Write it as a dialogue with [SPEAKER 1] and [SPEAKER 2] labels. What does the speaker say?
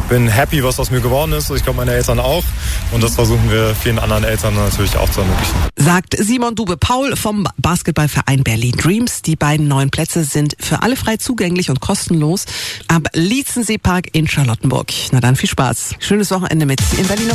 [SPEAKER 1] bin happy, was aus mir geworden ist. Ich glaube, meine Eltern auch. Und das versuchen wir vielen anderen Eltern natürlich auch zu ermöglichen.
[SPEAKER 2] Sagt Simon Dube-Paul vom Basketballverein Berlin Dreams. Die beiden neuen Plätze sind für alle frei zugänglich und kostenlos am Lietzenseepark in Charlottenburg. Na dann viel Spaß. Schönes Wochenende mit in Berlin.